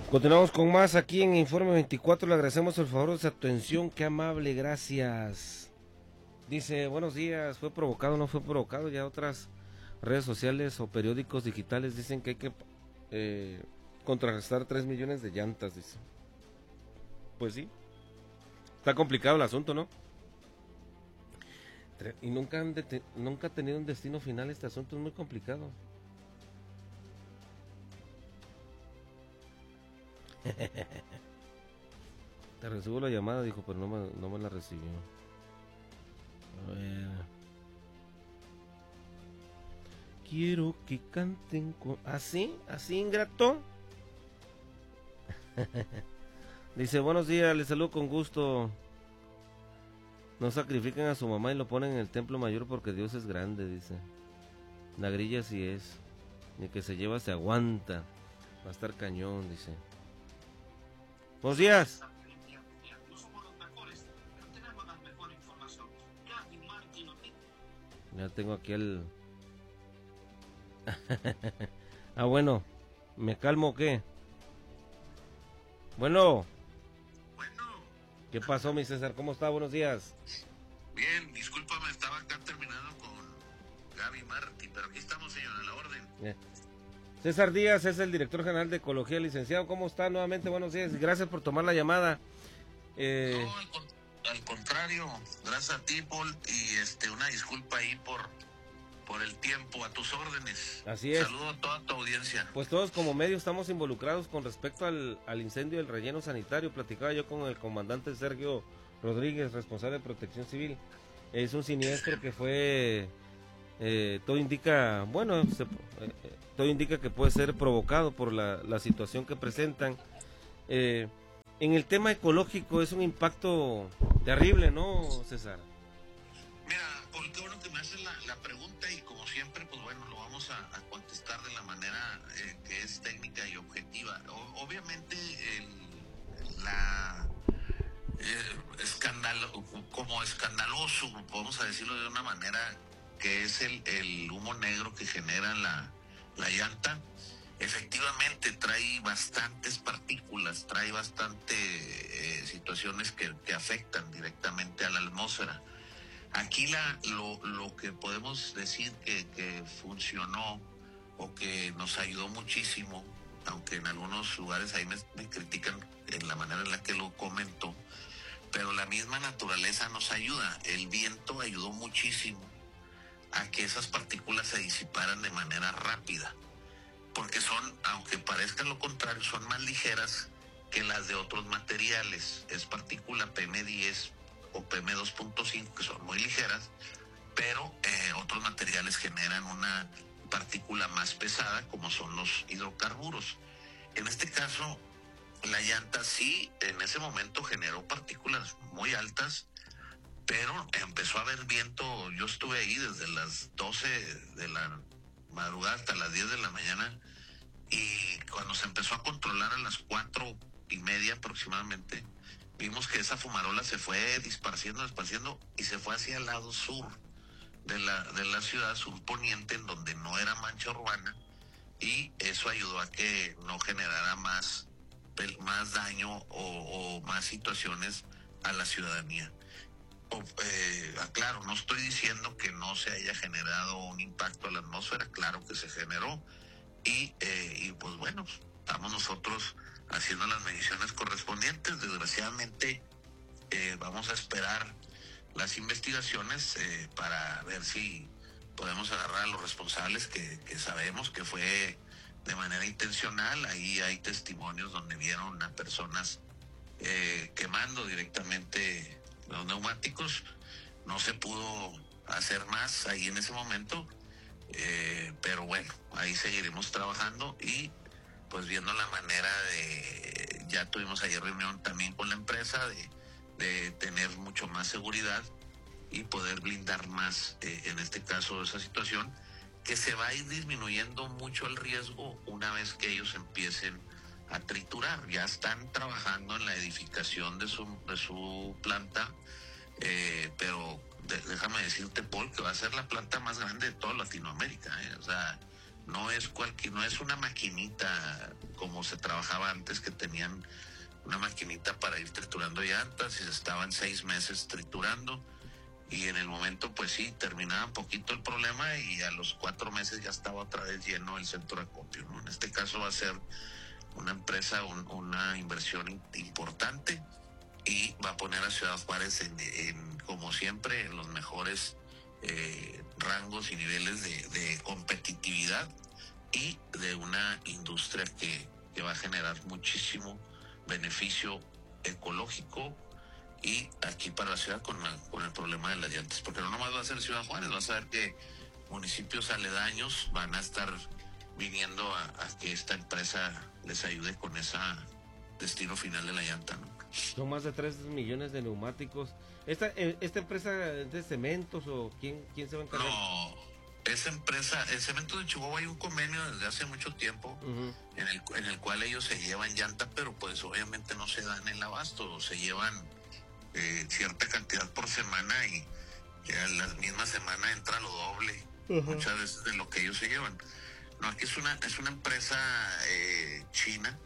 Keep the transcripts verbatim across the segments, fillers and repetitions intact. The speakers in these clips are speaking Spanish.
Continuamos con más aquí en Informe veinticuatro. Le agradecemos el favor de su atención. Qué amable, gracias. Dice, buenos días, ¿fue provocado o no fue provocado? Ya otras redes sociales o periódicos digitales dicen que hay que eh, contrarrestar tres millones de llantas, dice. Pues sí, está complicado el asunto, ¿no? Y nunca, han dete- nunca ha tenido un destino final este asunto, es muy complicado. Te recibo la llamada, dijo, pero no me, no me la recibió. A ver. Quiero que canten con... ¿Así? ¿Así, ingrato? Dice, buenos días, les saludo con gusto. No sacrifiquen a su mamá y lo ponen en el templo mayor porque Dios es grande, dice. La grilla sí es. Ni que se lleva se aguanta. Va a estar cañón, dice. Buenos días. No somos los mejores, pero tenemos la mejor información. Gaby Martín. Ya tengo aquí el... Ah, bueno. ¿Me calmo o qué? Bueno. Bueno. ¿Qué pasó, mi César? ¿Cómo está? Buenos días. Bien, discúlpame, estaba acá terminando con Gaby Martín, pero aquí estamos, señor, a la orden. Eh. César Díaz es el director general de Ecología, licenciado. ¿Cómo está? Nuevamente, buenos días. Gracias por tomar la llamada. Eh... No, al, con al contrario, gracias a ti, Paul, y este, una disculpa ahí por, por el tiempo, a tus órdenes. Así es. Saludo a toda tu audiencia. Pues todos como medio estamos involucrados con respecto al, al incendio del relleno sanitario. Platicaba yo con el comandante Sergio Rodríguez, responsable de Protección Civil. Es un siniestro que fue... Eh, todo indica, bueno, se, eh, todo indica que puede ser provocado por la, la situación que presentan. Eh, en el tema ecológico es un impacto terrible, ¿no, César? Mira, Paul, qué bueno que me haces la, la pregunta y como siempre, pues bueno, lo vamos a, a contestar de la manera eh, que es técnica y objetiva. O, obviamente, el, la eh, escandalo, como escandaloso, vamos a decirlo de una manera, que es el, el humo negro que genera la, la llanta, efectivamente trae bastantes partículas, trae bastante eh, situaciones que, que afectan directamente a la atmósfera. Aquí la, lo, lo que podemos decir que, que funcionó o que nos ayudó muchísimo, aunque en algunos lugares ahí me, me critican en la manera en la que lo comento, pero la misma naturaleza nos ayuda. El viento ayudó muchísimo a que esas partículas se disiparan de manera rápida, porque son, aunque parezca lo contrario, son más ligeras que las de otros materiales. Es partícula P M diez o P M dos punto cinco, que son muy ligeras, pero eh, otros materiales generan una partícula más pesada, como son los hidrocarburos. En este caso, la llanta sí, en ese momento generó partículas muy altas, pero empezó a haber viento. Yo estuve ahí desde las doce de la madrugada hasta las diez de la mañana, y cuando se empezó a controlar a las cuatro y media aproximadamente, vimos que esa fumarola se fue disparciendo, disparciendo, y se fue hacia el lado sur de la, de la ciudad, sur poniente, en donde no era mancha urbana, y eso ayudó a que no generara más, más daño o, o más situaciones a la ciudadanía. O, eh, aclaro, no estoy diciendo que no se haya generado un impacto a la atmósfera, claro que se generó, y, eh, y pues bueno, estamos nosotros haciendo las mediciones correspondientes. Desgraciadamente eh, vamos a esperar las investigaciones eh, para ver si podemos agarrar a los responsables, que, que sabemos que fue de manera intencional. Ahí hay testimonios donde vieron a personas eh, quemando directamente los neumáticos. No se pudo hacer más ahí en ese momento, eh, pero bueno, ahí seguiremos trabajando y pues viendo la manera de, ya tuvimos ayer reunión también con la empresa de, de tener mucho más seguridad y poder blindar más, eh, en este caso, esa situación, que se va a ir disminuyendo mucho el riesgo una vez que ellos empiecen a triturar. Ya están trabajando en la edificación de su, de su planta, eh, pero de, déjame decirte, Paul, que va a ser la planta más grande de toda Latinoamérica, eh. O sea, no es cualquier, no es una maquinita como se trabajaba antes, que tenían una maquinita para ir triturando llantas y se estaban seis meses triturando, y en el momento pues sí, terminaba un poquito el problema y a los cuatro meses ya estaba otra vez lleno el centro de acopio, ¿no? En este caso va a ser una empresa, un, una inversión in, importante, y va a poner a Ciudad Juárez en, en como siempre, en los mejores eh, rangos y niveles de, de competitividad y de una industria que, que va a generar muchísimo beneficio ecológico y aquí para la ciudad con, la, con el problema de las llantas, porque no nomás va a ser Ciudad Juárez, vas a ver que municipios aledaños van a estar viniendo a, a que esta empresa les ayude con ese destino final de la llanta, ¿no? Son más de tres millones de neumáticos. ¿Esta, esta empresa es de cementos o quién, quién se va a encargar? No, esa empresa, el Cemento de Chihuahua, hay un convenio desde hace mucho tiempo uh-huh. en, el, en el cual ellos se llevan llanta, pero pues obviamente no se dan el abasto, se llevan eh, cierta cantidad por semana y ya la misma semana entra lo doble, uh-huh. muchas veces de lo que ellos se llevan. No, aquí es una, es una empresa eh, china,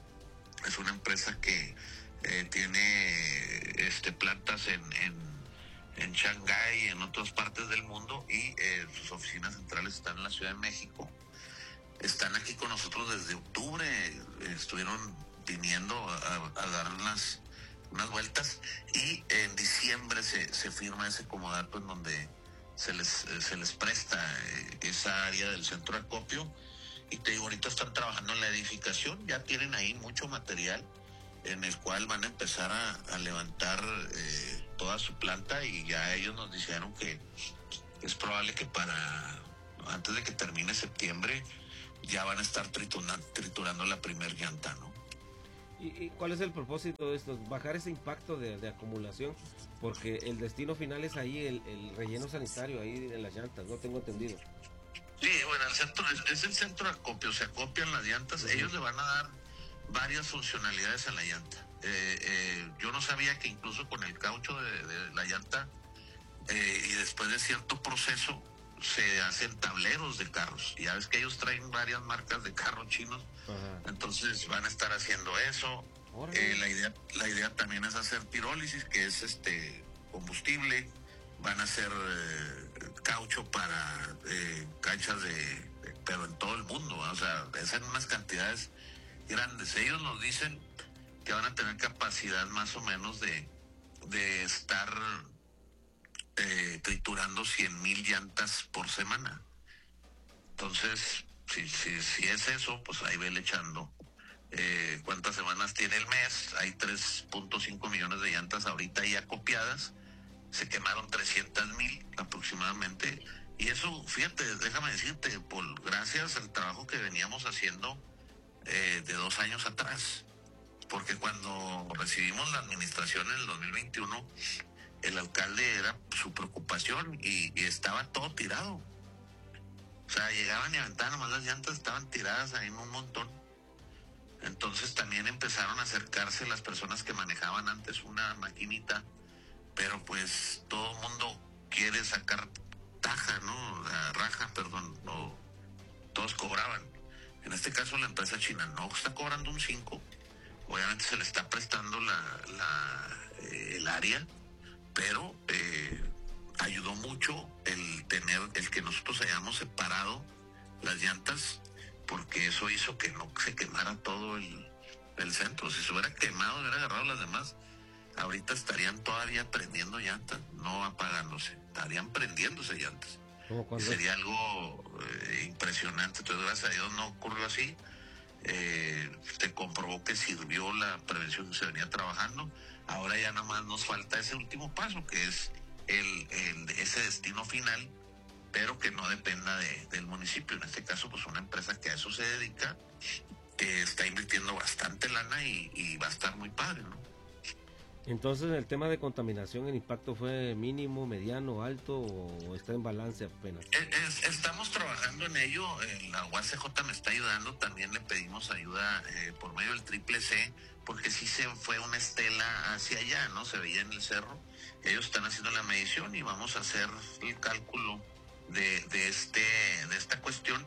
es una empresa que eh, tiene este, plantas en, en, en Shanghái y en otras partes del mundo, y eh, sus oficinas centrales están en la Ciudad de México. Están aquí con nosotros desde octubre, eh, estuvieron viniendo a, a dar unas, unas vueltas, y en diciembre se, se firma ese comodato en donde se les, eh, se les presta eh, esa área del centro de acopio, y te digo, ahorita están trabajando en la edificación, ya tienen ahí mucho material en el cual van a empezar a, a levantar eh, toda su planta, y ya ellos nos dijeron que es probable que para antes de que termine septiembre ya van a estar triturando, triturando la primer llanta, ¿no? ¿Y, y cuál es el propósito de esto? Bajar ese impacto de, de acumulación, porque el destino final es ahí, el, el relleno sanitario, ahí en las llantas, no tengo entendido. Sí, bueno, el centro es, es el centro de acopio, se acopian las llantas, uh-huh. ellos le van a dar varias funcionalidades a la llanta. Eh, eh, yo no sabía que incluso con el caucho de, de la llanta eh, y después de cierto proceso se hacen tableros de carros. Ya ves que ellos traen varias marcas de carros chinos, uh-huh. entonces van a estar haciendo eso. Eh, la idea, la idea también es hacer pirólisis, que es este combustible. Van a hacer eh, caucho para eh, canchas de, de, pero en todo el mundo, ¿no? O sea, es en unas cantidades grandes. Ellos nos dicen que van a tener capacidad más o menos de, de estar eh, triturando cien mil llantas por semana. Entonces, si, si, si es eso, pues ahí vele echando. Eh, ¿Cuántas semanas tiene el mes? Hay tres punto cinco millones de llantas ahorita ya copiadas. Se quemaron trescientas mil aproximadamente. Y eso, fíjate, déjame decirte, Paul, gracias al trabajo que veníamos haciendo eh, de dos años atrás. Porque cuando recibimos la administración en el dos mil veintiuno, el alcalde era su preocupación y, y estaba todo tirado. O sea, llegaban y aventaban, nomás las llantas estaban tiradas ahí en un montón. Entonces también empezaron a acercarse las personas que manejaban antes una maquinita, pero pues todo el mundo quiere sacar taja, ¿no? La raja, perdón, no, todos cobraban. En este caso la empresa china no está cobrando un cinco, obviamente se le está prestando la, la eh, el área, pero eh, ayudó mucho el tener, el que nosotros hayamos separado las llantas, porque eso hizo que no se quemara todo el, el centro. Si se hubiera quemado, hubiera agarrado las demás, ahorita estarían todavía prendiendo llantas, no apagándose, estarían prendiéndose llantas. Sería algo eh, impresionante. Entonces, gracias a Dios no ocurrió así. Eh, se comprobó que sirvió la prevención que se venía trabajando. Ahora ya nada más nos falta ese último paso, que es el, el ese destino final, pero que no dependa de, del municipio. En este caso, pues una empresa que a eso se dedica, que está invirtiendo bastante lana y, y va a estar muy padre, ¿no? Entonces, el tema de contaminación, ¿el impacto fue mínimo, mediano, alto o está en balance apenas? Es, es, estamos trabajando en ello. Eh, la U A C J me está ayudando. También le pedimos ayuda eh, por medio del triple C, porque sí se fue una estela hacia allá, ¿no? Se veía en el cerro. Ellos están haciendo la medición y vamos a hacer el cálculo de, de, este, de esta cuestión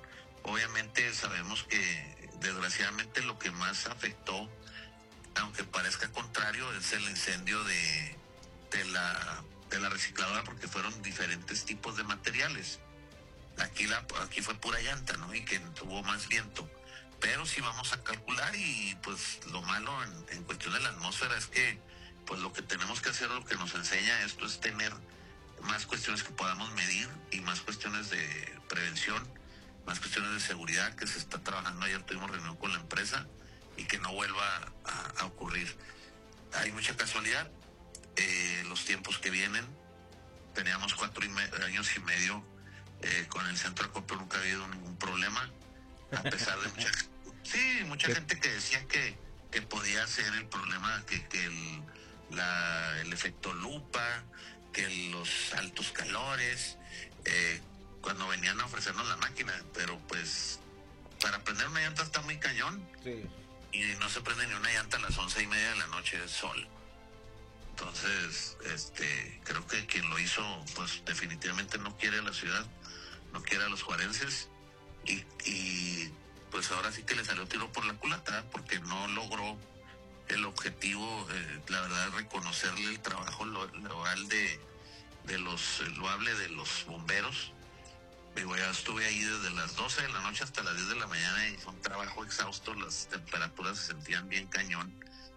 obviamente sabemos que desgraciadamente lo que más afectó, aunque parezca contrario, es el incendio de, de la de la recicladora, porque fueron diferentes tipos de materiales. Aquí la aquí fue pura llanta, ¿no? Y que tuvo más viento. Pero sí vamos a calcular, y pues lo malo en, en cuestión de la atmósfera es que pues lo que tenemos que hacer, lo que nos enseña esto, es tener más cuestiones que podamos medir y más cuestiones de prevención, más cuestiones de seguridad que se está trabajando. Ayer tuvimos reunión con la empresa y que no vuelva a, a ocurrir. Hay mucha casualidad, eh, los tiempos que vienen, teníamos cuatro y me, años y medio eh, con el centro de acopio, nunca ha habido ningún problema, a pesar de mucha, sí, mucha gente que decía que, que podía ser el problema, que, que el, la, el efecto lupa, que los altos calores, eh, cuando venían a ofrecernos la máquina, pero pues para prender una llanta está muy cañón. Sí. Y no se prende ni una llanta a las once y media de la noche de sol. Entonces, este, creo que quien lo hizo, pues definitivamente no quiere a la ciudad, no quiere a los juarenses, y, y pues ahora sí que le salió tiro por la culata, porque no logró el objetivo, eh, la verdad, reconocerle el trabajo loable de, de los, loable de los bomberos. Digo, ya estuve ahí desde las doce de la noche hasta las diez de la mañana y fue un trabajo exhausto, las temperaturas se sentían bien cañón,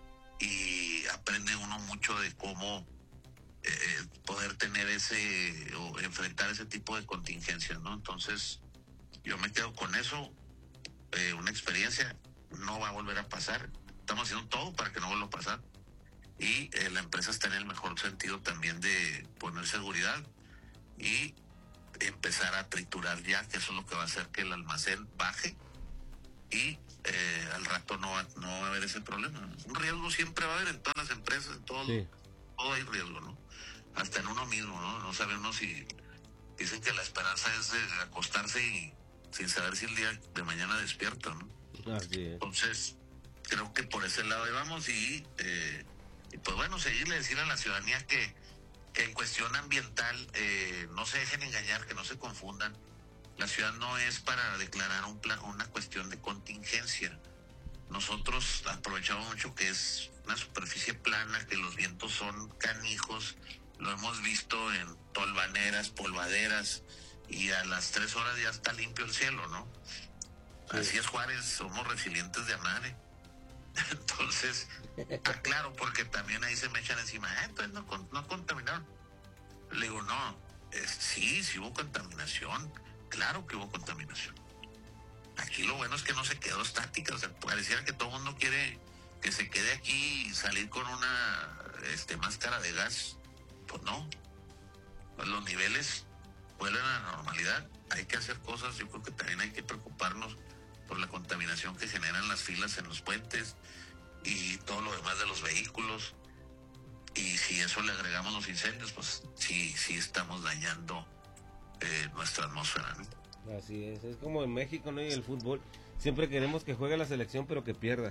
y aprende uno mucho de cómo eh, poder tener ese, o enfrentar ese tipo de contingencias, ¿no? Entonces, yo me quedo con eso, eh, una experiencia, no va a volver a pasar, estamos haciendo todo para que no vuelva a pasar, y eh, la empresa está en el mejor sentido también de poner seguridad y empezar a triturar ya, que eso es lo que va a hacer que el almacén baje, y eh, al rato no va, no va a haber ese problema. Un riesgo siempre va a haber en todas las empresas, en todo, sí. Todo hay riesgo, ¿no? Hasta en uno mismo, ¿no? No sabemos si dicen que la esperanza es de acostarse y sin saber si el día de mañana despierta, ¿no? Así es. Entonces, creo que por ese lado vamos, y, eh, y pues bueno, seguirle decir a la ciudadanía que que en cuestión ambiental eh, no se dejen engañar, que no se confundan. La ciudad no es para declarar un plan, una cuestión de contingencia. Nosotros aprovechamos mucho que es una superficie plana, que los vientos son canijos, lo hemos visto en tolvaneras, polvaderas, y a las tres horas ya está limpio el cielo, ¿no? Sí. Así es Juárez, somos resilientes de a madre. Entonces, aclaro, porque también ahí se me echan encima, eh, entonces no, no contaminaron. Le digo, no, es, sí, sí hubo contaminación, claro que hubo contaminación. Aquí lo bueno es que no se quedó estática, o sea, pareciera que todo el mundo quiere que se quede aquí y salir con una este, máscara de gas. Pues no, pues los niveles vuelven a la normalidad, hay que hacer cosas, yo creo que también hay que preocuparnos por la contaminación que generan las filas en los puentes y todo lo demás de los vehículos, y si eso le agregamos los incendios, pues sí, sí estamos dañando eh, nuestra atmósfera, ¿no? Así es, es como en México, ¿no? Y el fútbol, siempre queremos que juegue la selección, pero que pierda.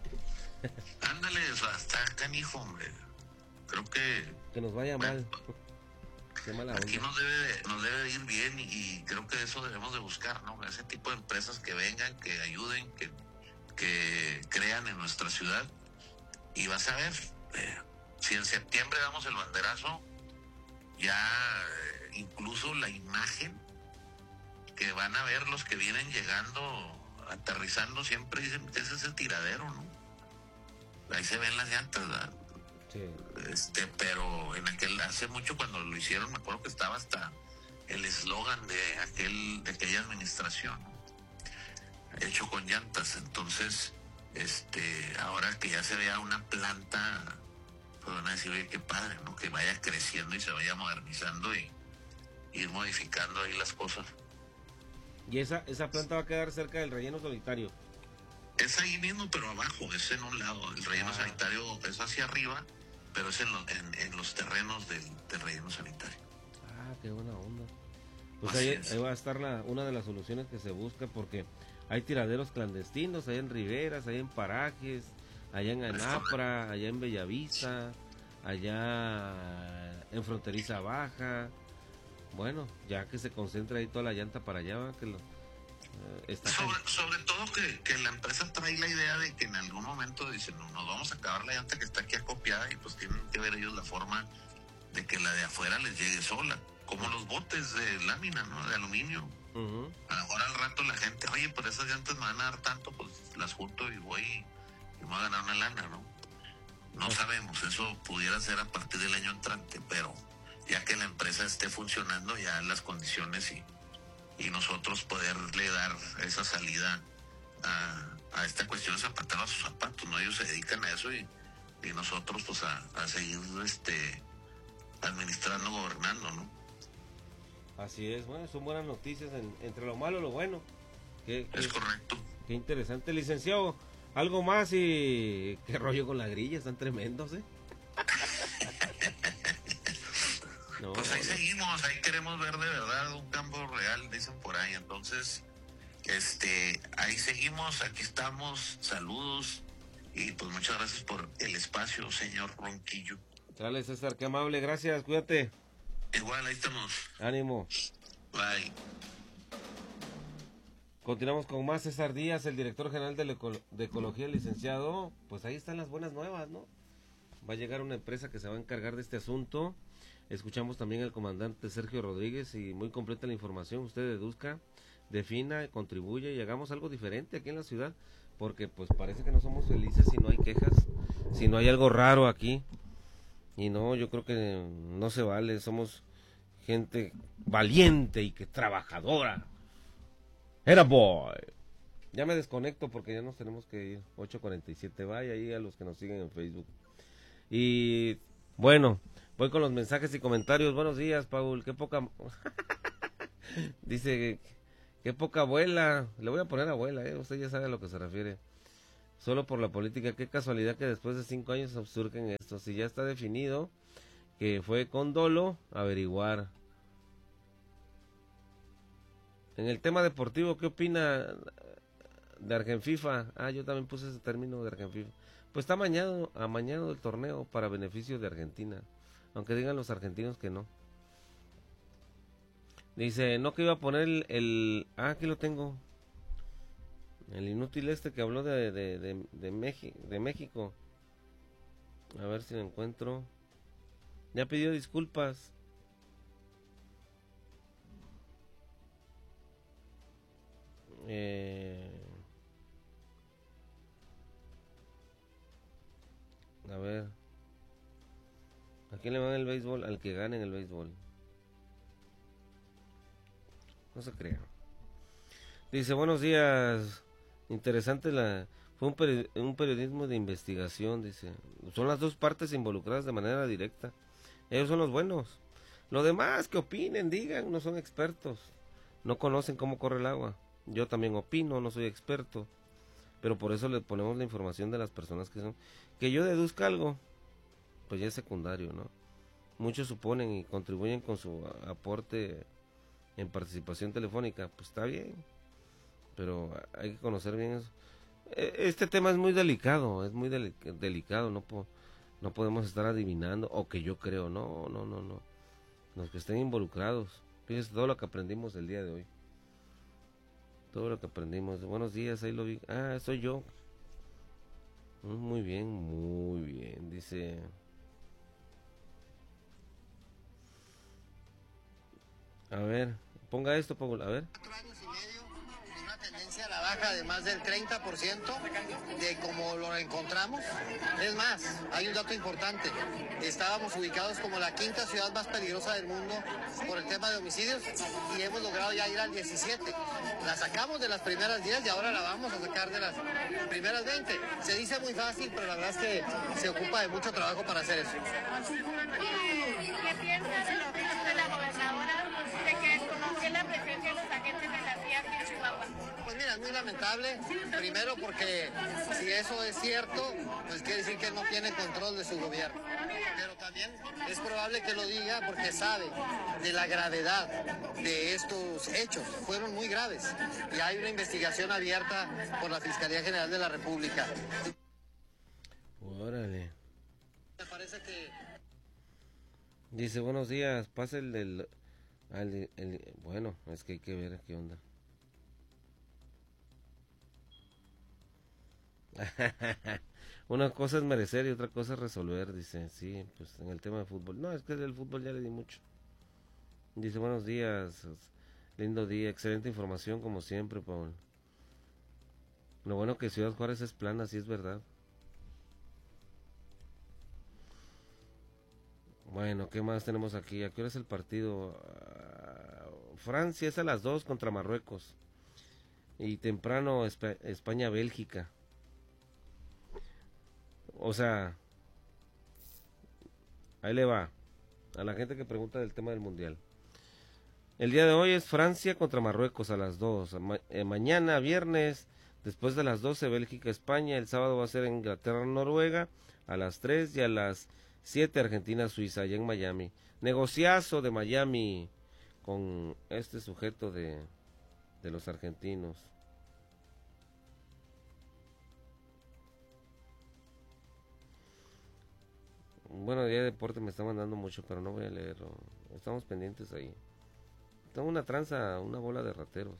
Ándale, o sea, está canijo, hombre. Creo que... Que nos vaya bueno, mal. Qué mala aquí onda. nos debe, nos debe ir bien, y, y creo que eso debemos de buscar, ¿no? Ese tipo de empresas que vengan, que ayuden, que, que crean en nuestra ciudad, y vas a ver, eh, si en septiembre damos el banderazo, ya eh, incluso la imagen que van a ver los que vienen llegando, aterrizando, siempre dicen que ese es el tiradero, ¿no? Ahí se ven las llantas, ¿verdad? Sí. Este, pero en aquel, hace mucho cuando lo hicieron, me acuerdo que estaba hasta el eslogan de aquel, de aquella administración, ¿no? Hecho con llantas. Entonces, este, ahora que ya se vea una planta, pues van a decir, oye, qué padre, ¿no? Que vaya creciendo y se vaya modernizando y ir modificando ahí las cosas. ¿Y esa, esa planta va a quedar cerca del relleno sanitario? Es ahí mismo, pero abajo, es en un lado. El relleno ah. sanitario es hacia arriba, pero es en, lo, en, en los terrenos del, del relleno sanitario. Ah, qué buena onda. Pues ahí, ahí va a estar la, una de las soluciones que se busca, porque hay tiraderos clandestinos, allá en Riberas, allá en Parajes, allá en Anapra, allá en Bellavista, allá en Fronteriza Baja. Bueno, ya que se concentra ahí toda la llanta para allá, ¿va? Que lo, está sobre, sobre todo que, que la empresa trae la idea de que en algún momento dicen, no, nos vamos a acabar la llanta que está aquí acopiada y pues tienen que ver ellos la forma de que la de afuera les llegue sola, como los botes de lámina, ¿no? De aluminio. Uh-huh. Ahora al rato la gente, oye, pues esas llantas me van a dar tanto, pues las junto y voy y me voy a ganar una lana, ¿no? No uh-huh. sabemos, eso pudiera ser a partir del año entrante, pero ya que la empresa esté funcionando, ya las condiciones y, y nosotros poderle dar esa salida a, a esta cuestión de zapatero a sus zapatos, ¿no? Ellos se dedican a eso y, y nosotros pues a, a seguir este administrando, gobernando, ¿no? Así es, bueno, son buenas noticias en, entre lo malo y lo bueno. Qué, qué, es correcto. Qué interesante, licenciado. Algo más y qué rollo con la grilla, están tremendos, ¿eh? no, pues ahí no. seguimos, ahí queremos ver de verdad un cambio real, dicen por ahí. Entonces, este, ahí seguimos, aquí estamos, saludos y pues muchas gracias por el espacio, señor Ronquillo. Dale, César, qué amable, gracias, cuídate. Igual, ahí estamos. Ánimo. Bye. Continuamos con más. César Díaz, el director general de, Eco de Ecología, licenciado. Pues ahí están las buenas nuevas, ¿no? Va a llegar una empresa que se va a encargar de este asunto. Escuchamos también al comandante Sergio Rodríguez y muy completa la información. Usted deduzca, defina, contribuye y hagamos algo diferente aquí en la ciudad, porque pues parece que no somos felices si no hay quejas, si no hay algo raro aquí. Y no, yo creo que no se vale, somos gente valiente y que trabajadora. Era boy. Ya me desconecto porque ya nos tenemos que ir. ocho cuarenta y siete, vaya ahí a los que nos siguen en Facebook. Y bueno, voy con los mensajes y comentarios. Buenos días, Paul, qué poca... Dice, qué poca abuela. Le voy a poner abuela, ¿eh? Usted ya sabe a lo que se refiere. Solo por la política, qué casualidad que después de cinco años surgen esto. Si ya está definido que fue con dolo, averiguar. En el tema deportivo, ¿qué opina de Argenfifa? Ah, yo también puse ese término de Argenfifa. Pues está amañado, amañado el torneo para beneficio de Argentina, aunque digan los argentinos que no. Dice, no que iba a poner el... el ah, aquí lo tengo. El inútil este que habló de, de, de, de, México, de México. A ver si lo encuentro. Ya pidió disculpas. Eh, a ver. ¿A quién le van el béisbol? Al que gane en el béisbol. No se crea. Dice, buenos días. Interesante la... Fue un, peri un periodismo de investigación, dice. Son las dos partes involucradas de manera directa. Ellos son los buenos. Lo demás, que opinen, digan, no son expertos. No conocen cómo corre el agua. Yo también opino, no soy experto. Pero por eso le ponemos la información de las personas que son. Que yo deduzca algo, pues ya es secundario, ¿no? Muchos suponen y contribuyen con su aporte en participación telefónica. Pues está bien. Pero hay que conocer bien eso. Este tema es muy delicado, es muy del delicado, no, po no podemos estar adivinando, o que yo creo, no, no, no, no. Los que estén involucrados, fíjense todo lo que aprendimos el día de hoy. Todo lo que aprendimos. Buenos días, ahí lo vi. Ah, soy yo. Muy bien, muy bien, dice... A ver, ponga esto, Paul, a ver. Tendencia a la baja de más del treinta por ciento de como lo encontramos. Es más, hay un dato importante. Estábamos ubicados como la quinta ciudad más peligrosa del mundo por el tema de homicidios y hemos logrado ya ir al diecisiete. La sacamos de las primeras diez y ahora la vamos a sacar de las primeras veinte. Se dice muy fácil, pero la verdad es que se ocupa de mucho trabajo para hacer eso. ¿Qué piensa de lo que dice la gobernadora de que desconoce la presencia de los agentes de la C I A aquí en Chihuahua? Pues mira, es muy lamentable, primero porque si eso es cierto, pues quiere decir que no tiene control de su gobierno. Pero también es probable que lo diga porque sabe de la gravedad de estos hechos. Fueron muy graves y hay una investigación abierta por la Fiscalía General de la República. Órale. Me parece que... Dice, buenos días, pasa el del... El, el, bueno, es que hay que ver qué onda. Una cosa es merecer y otra cosa es resolver, dice. Sí, pues en el tema de fútbol. No, es que del fútbol ya le di mucho. Dice, buenos días, lindo día, excelente información como siempre, Paul. Lo bueno que Ciudad Juárez es plana, sí es verdad. Bueno, ¿qué más tenemos aquí? ¿A qué hora es el partido? Uh, Francia es a las dos contra Marruecos. Y temprano Esp- España-Bélgica. O sea, ahí le va a la gente que pregunta del tema del mundial. El día de hoy es Francia contra Marruecos a las dos. Ma- eh, mañana, viernes, después de las doce, Bélgica-España. El sábado va a ser Inglaterra-Noruega a las tres y a las siete Argentina-Suiza, allá en Miami. Negociazo de Miami con este sujeto de, de los argentinos. Bueno, día de deporte me está mandando mucho, pero no voy a leerlo. Estamos pendientes ahí. Tengo una tranza, una bola de rateros.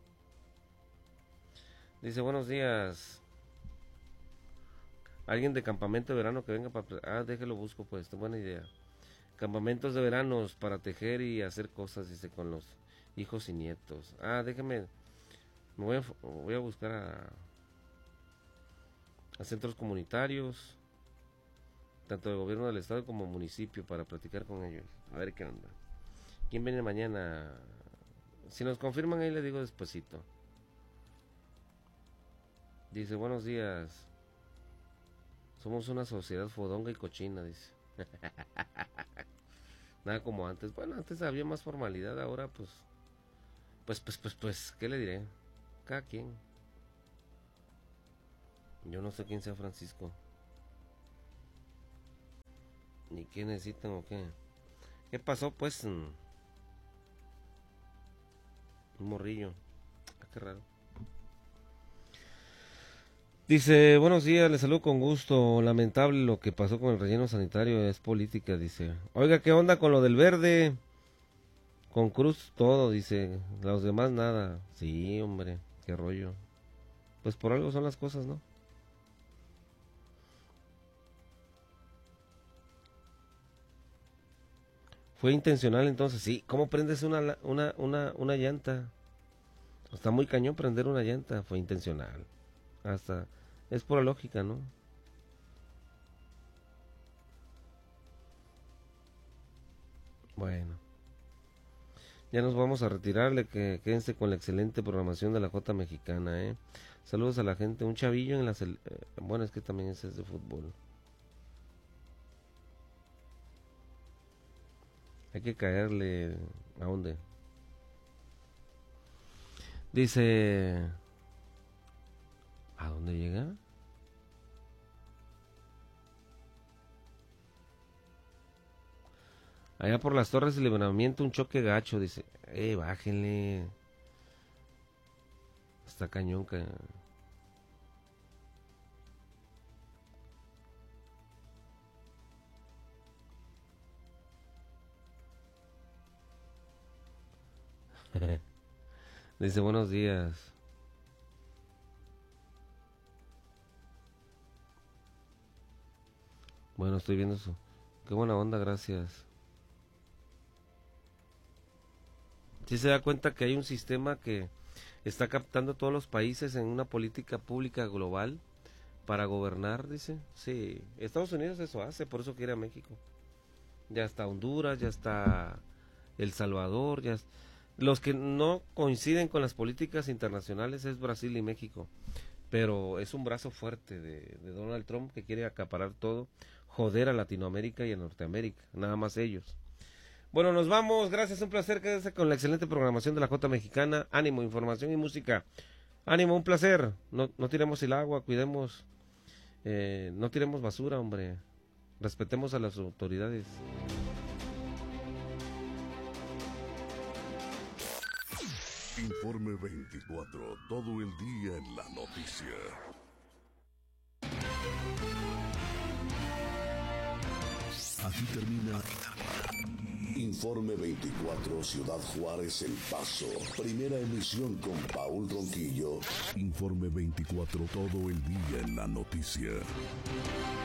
Dice, buenos días. Alguien de campamento de verano que venga para... Ah, déjelo busco pues, buena idea. Campamentos de veranos para tejer y hacer cosas, dice, con los hijos y nietos. Ah, déjeme... Me voy a, voy a buscar a... a centros comunitarios, tanto de gobierno del estado como municipio, para platicar con ellos. A ver qué onda. ¿Quién viene mañana? Si nos confirman ahí le digo despuesito. Dice, buenos días. Somos una sociedad fodonga y cochina, dice. Nada como antes. Bueno, antes había más formalidad, ahora pues... Pues, pues, pues, pues, ¿qué le diré? Cada quien. Yo no sé quién sea Francisco. Ni qué necesitan o qué. ¿Qué pasó pues? Un morrillo. Ah, qué raro. Dice, buenos días, les saludo con gusto. Lamentable lo que pasó con el relleno sanitario, es política, dice. Oiga, ¿qué onda con lo del verde? Con Cruz todo, dice. Los demás nada. Sí, hombre, qué rollo. Pues por algo son las cosas, ¿no? Fue intencional entonces, sí. ¿Cómo prendes una, una, una, una llanta? Está muy cañón prender una llanta, fue intencional. Hasta, es pura lógica, ¿no? Bueno. Ya nos vamos a retirarle, que quédense con la excelente programación de la Jota Mexicana, ¿eh? Saludos a la gente, un chavillo en la... Eh, bueno, es que también ese es de fútbol. Hay que caerle... ¿A dónde? Dice... ¿A dónde llega? Allá por las Torres de Libramiento un choque gacho, dice. Eh, bájenle. Está cañón que... Dice, buenos días. Bueno, estoy viendo eso. Qué buena onda, gracias. Sí se da cuenta que hay un sistema que está captando a todos los países en una política pública global para gobernar, dice. Sí, Estados Unidos eso hace, por eso quiere a México. Ya está Honduras, ya está El Salvador, ya es... Los que no coinciden con las políticas internacionales es Brasil y México, pero es un brazo fuerte de, de Donald Trump que quiere acaparar todo, joder a Latinoamérica y a Norteamérica, nada más ellos. Bueno, nos vamos, gracias, un placer, quédese con la excelente programación de la Jota Mexicana, ánimo, información y música, ánimo, un placer, no, no tiremos el agua, cuidemos, eh, no tiremos basura, hombre, respetemos a las autoridades. Informe veinticuatro, todo el día en la noticia. Aquí termina Informe veinticuatro, Ciudad Juárez, El Paso. Primera emisión con Paul Ronquillo. Informe veinticuatro, todo el día en la noticia.